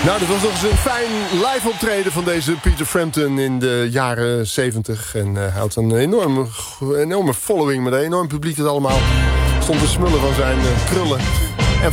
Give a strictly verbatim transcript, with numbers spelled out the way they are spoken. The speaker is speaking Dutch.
Nou, dit was nog eens een fijn live optreden van deze Peter Frampton in de jaren zeventig. En uh, hij had een enorme, enorme following met een enorm publiek dat allemaal stond te smullen van zijn uh, krullen.